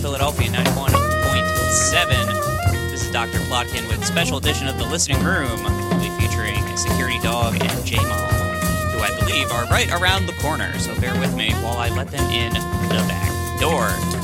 Philadelphia 91.7. This is Dr. Plotkin with a special edition of The Listening Room. We'll be featuring Security Dog and J-Mo, who I believe are right around the corner. So bear with me while I let them in the back door.